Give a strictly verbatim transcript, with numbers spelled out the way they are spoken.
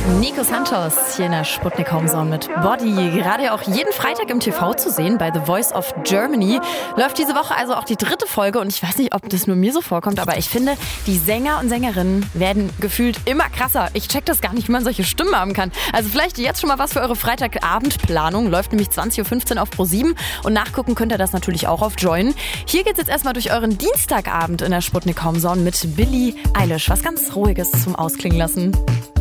Nico Santos hier in der Sputnik Homezone mit Body. Gerade auch jeden Freitag im T V zu sehen bei The Voice of Germany. Läuft diese Woche also auch die dritte Folge und ich weiß nicht, ob das nur mir so vorkommt, aber ich finde, die Sänger und Sängerinnen werden gefühlt immer krasser. Ich check das gar nicht, wie man solche Stimmen haben kann. Also vielleicht jetzt schon mal was für eure Freitagabendplanung. Läuft nämlich zwanzig Uhr fünfzehn auf Pro sieben und nachgucken könnt ihr das natürlich auch auf Join. Hier geht's jetzt erstmal durch euren Dienstagabend in der Sputnik Homezone mit Billie Eilish. Was ganz Ruhiges zum Ausklingen lassen.